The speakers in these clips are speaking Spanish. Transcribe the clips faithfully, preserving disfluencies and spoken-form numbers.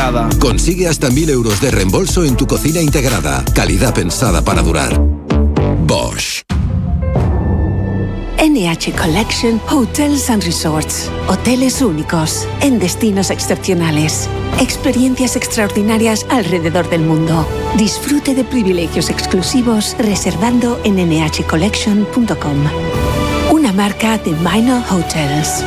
integrada. Consigue hasta mil euros de reembolso en tu cocina integrada. Calidad pensada para durar. Bosch. N H Collection Hotels and Resorts. Hoteles únicos, en destinos excepcionales. Experiencias extraordinarias alrededor del mundo. Disfrute de privilegios exclusivos reservando en ene hache collection punto com. Una marca de Minor Hotels.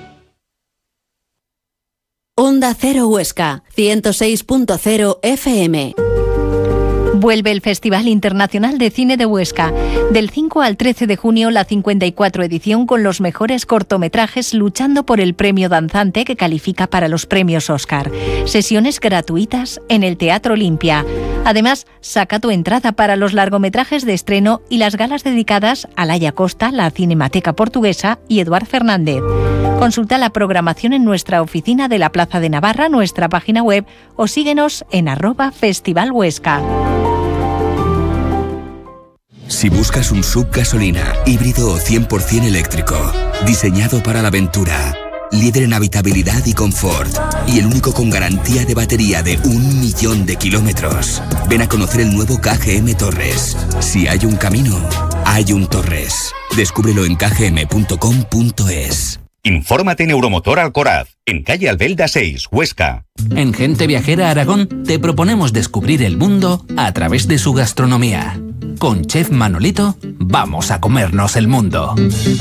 Onda Cero Huesca, ciento seis punto cero F M. Vuelve el Festival Internacional de Cine de Huesca. Del cinco al trece de junio, la cincuenta y cuatro edición con los mejores cortometrajes luchando por el premio danzante que califica para los premios Oscar. Sesiones gratuitas en el Teatro Olimpia. Además, saca tu entrada para los largometrajes de estreno y las galas dedicadas a Laia Costa, la Cinemateca Portuguesa y Eduard Fernández. Consulta la programación en nuestra oficina de la Plaza de Navarra, nuestra página web o síguenos en arroba Festival Huesca. Si buscas un S U V gasolina, híbrido o cien por ciento eléctrico, diseñado para la aventura, líder en habitabilidad y confort, y el único con garantía de batería de un millón de kilómetros, ven a conocer el nuevo K G M Torres. Si hay un camino, hay un Torres. Descúbrelo en k g m punto com punto es. Infórmate en Euromotor Alcoraz, en calle Albelda seis, Huesca. En Gente Viajera Aragón te proponemos descubrir el mundo a través de su gastronomía. Con Chef Manolito, vamos a comernos el mundo.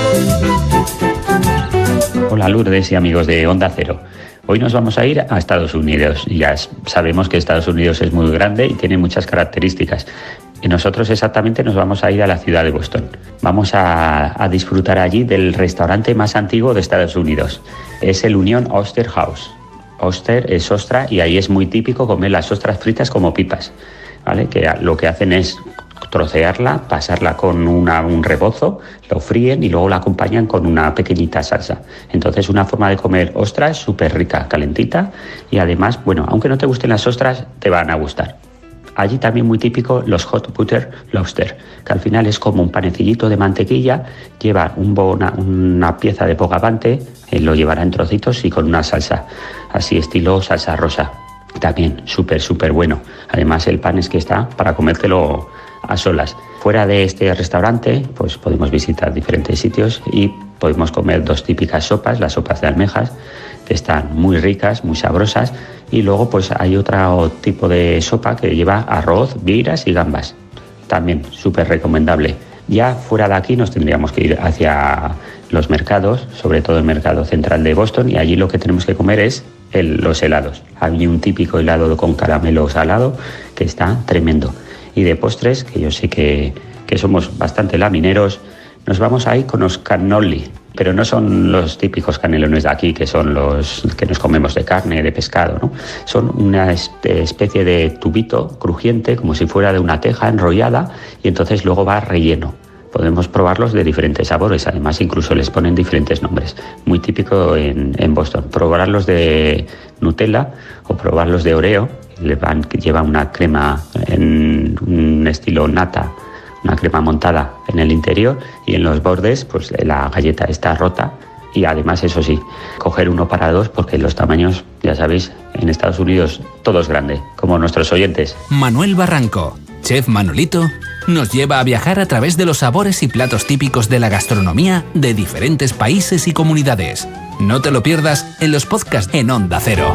Hola Lourdes y amigos de Onda Cero. Hoy nos vamos a ir a Estados Unidos. Ya sabemos que Estados Unidos es muy grande y tiene muchas características. Y nosotros exactamente nos vamos a ir a la ciudad de Boston. Vamos a, a disfrutar allí del restaurante más antiguo de Estados Unidos. Es el Union Oyster House. Oyster es ostra y ahí es muy típico comer las ostras fritas como pipas, ¿vale? Que lo que hacen es trocearla, pasarla con una, un rebozo, lo fríen y luego la acompañan con una pequeñita salsa. Entonces una forma de comer ostras súper rica, calentita y además, bueno, aunque no te gusten las ostras, te van a gustar. Allí también muy típico los hot butter lobster, que al final es como un panecillito de mantequilla, lleva un bo, una, una pieza de bogavante, eh, lo llevará en trocitos y con una salsa, así estilo salsa rosa. También súper, súper bueno. Además el pan es que está para comértelo a solas. Fuera de este restaurante, pues podemos visitar diferentes sitios y podemos comer dos típicas sopas, las sopas de almejas, que están muy ricas, muy sabrosas, y luego pues hay otro tipo de sopa que lleva arroz, vieiras y gambas. También súper recomendable. Ya fuera de aquí nos tendríamos que ir hacia los mercados, sobre todo el mercado central de Boston, y allí lo que tenemos que comer es el, los helados. Hay un típico helado con caramelo salado que está tremendo. Y de postres, que yo sé que, que somos bastante lamineros, nos vamos ahí con los cannoli, pero no son los típicos canelones de aquí, que son los que nos comemos de carne, de pescado, ¿no? Son una especie de tubito crujiente, como si fuera de una teja enrollada, y entonces luego va relleno. Podemos probarlos de diferentes sabores, además incluso les ponen diferentes nombres. Muy típico en, en Boston. Probarlos de Nutella o probarlos de Oreo. Le van, lleva una crema en un estilo nata, una crema montada en el interior y en los bordes pues la galleta está rota. Y además, eso sí, coger uno para dos porque los tamaños, ya sabéis, en Estados Unidos todo es grande, como nuestros oyentes. Manuel Barranco, Chef Manolito, nos lleva a viajar a través de los sabores y platos típicos de la gastronomía de diferentes países y comunidades. No te lo pierdas en los podcasts en Onda Cero.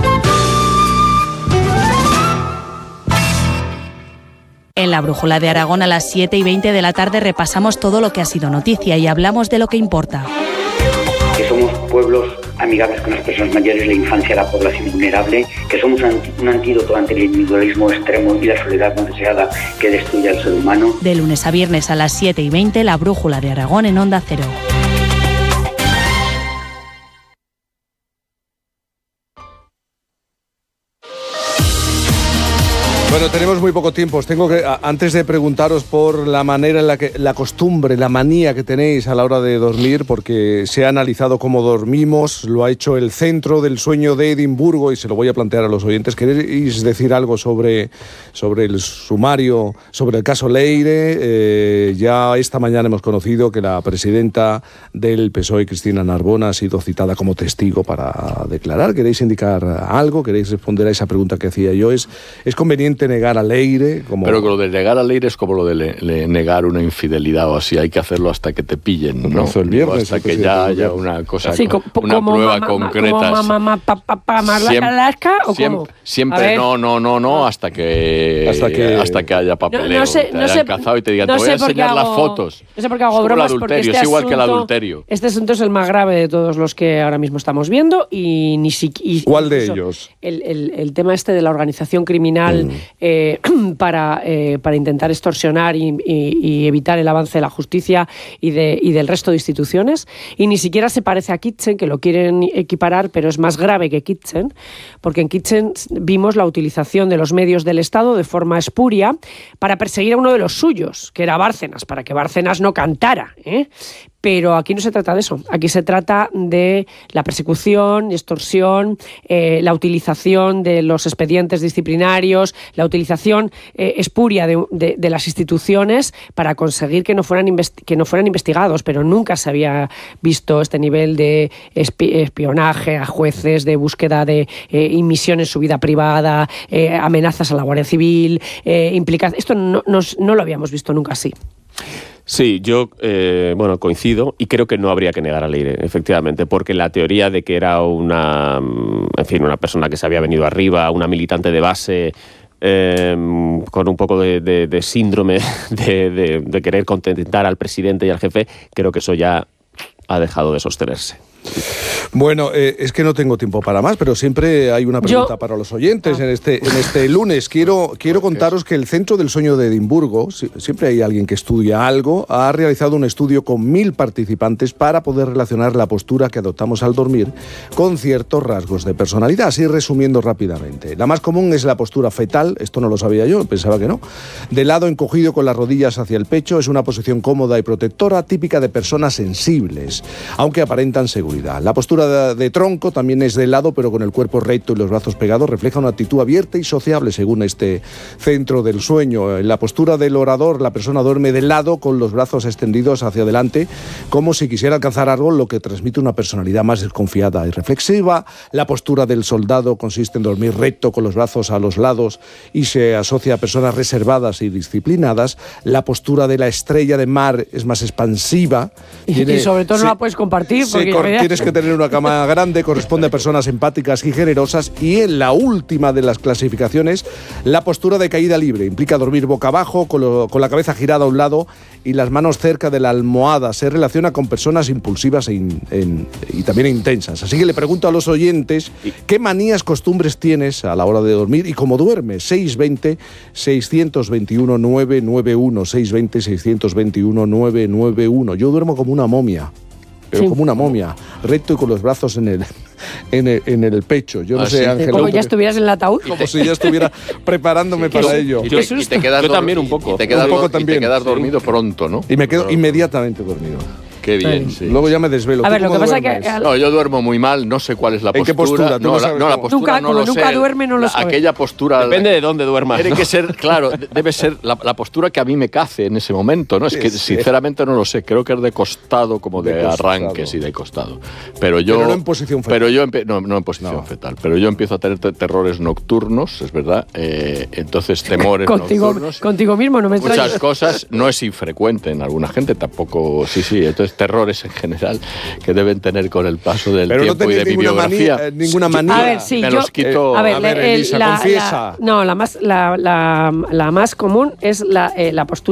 En la Brújula de Aragón a las siete y veinte de la tarde repasamos todo lo que ha sido noticia y hablamos de lo que importa. Que somos pueblos amigables con las personas mayores, la infancia, la población vulnerable, que somos un antídoto ante el individualismo extremo y la soledad no deseada que destruye al ser humano. De lunes a viernes a las siete y veinte, la Brújula de Aragón en Onda Cero. Bueno, tenemos muy poco tiempo. Os tengo que, a, antes de preguntaros por la manera en la que, la costumbre, la manía que tenéis a la hora de dormir, porque se ha analizado cómo dormimos, lo ha hecho el Centro del Sueño de Edimburgo y se lo voy a plantear a los oyentes. ¿Queréis decir algo sobre, sobre el sumario, sobre el caso Leire? Eh, ya esta mañana hemos conocido que la presidenta del P S O E, Cristina Narbona, ha sido citada como testigo para declarar. ¿Queréis indicar algo? ¿Queréis responder a esa pregunta que hacía yo? ¿Es, es conveniente negar a Leire? Como... Pero que lo de negar a Leire es como lo de le, le negar una infidelidad o así, hay que hacerlo hasta que te pillen, ¿no? No, el viernes, hasta que ya haya una cosa, sí, con, como, una como prueba ma, concreta. ¿Como mamá, pa, pa, pa, Alaska o siempre, cómo? Siempre no, no, no, no, hasta que hasta que, hasta que haya papeleo, no, no sé, te no hayan sé, cazado y te digan, no te voy a enseñar hago, las fotos. No sé por qué hago es bromas, el porque este es igual asunto, que el adulterio. Este asunto es el más grave de todos los que ahora mismo estamos viendo y ni siquiera... ¿Cuál de ellos? El, el, el tema este de la organización criminal mm. eh, para, eh, para intentar extorsionar y, y, y evitar el avance de la justicia y, de, y del resto de instituciones, y ni siquiera se parece a Kitchen, que lo quieren equiparar, pero es más grave que Kitchen, porque en Kitchen vimos la utilización de los medios del Estado de forma espuria para perseguir a uno de los suyos, que era Bárcenas, para que Bárcenas no cantara, ¿eh? Pero aquí no se trata de eso. Aquí se trata de la persecución, extorsión, eh, la utilización de los expedientes disciplinarios, la utilización eh, espuria de, de, de las instituciones para conseguir que no fueran investi- que no fueran investigados. Pero nunca se había visto este nivel de espi- espionaje a jueces, de búsqueda de eh, inmisión en su vida privada, eh, amenazas a la Guardia Civil, eh, implicaciones. Esto no, no, no lo habíamos visto nunca así. Sí, yo eh, bueno coincido y creo que no habría que negar a Leire, efectivamente, porque la teoría de que era una, en fin, una persona que se había venido arriba, una militante de base, eh, con un poco de, de, de síndrome de, de, de querer contentar al presidente y al jefe, creo que eso ya ha dejado de sostenerse. Bueno, eh, es que no tengo tiempo para más, pero siempre hay una pregunta Yo... para los oyentes en este, en este lunes. Quiero, quiero contaros que el Centro del Sueño de Edimburgo, siempre hay alguien que estudia algo, ha realizado un estudio con mil participantes para poder relacionar la postura que adoptamos al dormir con ciertos rasgos de personalidad. Así resumiendo rápidamente. La más común es la postura fetal, esto no lo sabía yo, pensaba que no. De lado encogido con las rodillas hacia el pecho, es una posición cómoda y protectora, típica de personas sensibles, aunque aparentan seguridad. La postura de, de tronco también es de lado, pero con el cuerpo recto y los brazos pegados, refleja una actitud abierta y sociable, según este Centro del Sueño. En la postura del orador, la persona duerme de lado, con los brazos extendidos hacia adelante, como si quisiera alcanzar algo, lo que transmite una personalidad más desconfiada y reflexiva. La postura del soldado consiste en dormir recto, con los brazos a los lados, y se asocia a personas reservadas y disciplinadas. La postura de la estrella de mar es más expansiva. Tiene, y sobre todo se, no la puedes compartir. Porque cor- tienes que tener una cama grande, corresponde a personas empáticas y generosas. Y en la última de las clasificaciones, la postura de caída libre implica dormir boca abajo, con, lo, con la cabeza girada a un lado y las manos cerca de la almohada. Se relaciona con personas impulsivas e in, en, y también intensas. Así que le pregunto a los oyentes, ¿qué manías, costumbres tienes a la hora de dormir y cómo duermes? seis veinte, seiscientos veintiuno, nueve nueve uno, seis veinte, seiscientos veintiuno, nueve nueve uno. Yo duermo como una momia. Pero sí, como una momia, recto y con los brazos en el, en el, en el pecho. Yo no ah, sé, sí. Ángel. Como ya estuvieras en el ataúd. Como si ya estuviera preparándome sí, para sí, ello. Y te, y te quedas yo también un poco. Y te quedas, un poco también, y te quedas sí. dormido pronto, ¿no? Y me quedo inmediatamente dormido. Qué bien, sí. Luego ya me desvelo. A ver, lo que pasa es que... No, yo duermo muy mal, no sé cuál es la postura. ¿En qué postura? No, la, no, la postura nunca, no como lo nunca sé. duerme, no lo sabe. Aquella postura... Depende de dónde duermas. Tiene ¿no? que ser, claro, debe ser la, la postura que a mí me cace en ese momento, ¿no? Es que sí, sinceramente no lo sé. Creo que es de costado, como de, de arranques y de costado. Pero yo... Pero no en posición fetal. Pero yo no, no en posición no. fetal. Pero yo empiezo a tener terrores nocturnos, es verdad. Eh, entonces, temores contigo, nocturnos. Contigo mismo no me Muchas extrañas. cosas. No es infrecuente en alguna gente, tampoco... Sí, sí. Entonces, terrores en general que deben tener con el paso del Pero tiempo no y de mi biografía. Manía, eh, ninguna manía. A ver, sí, me yo, los quito. Eh, a ver, a ver el, Elisa, la, confiesa. La, no, la más, la, la, la más común es la, eh, la postura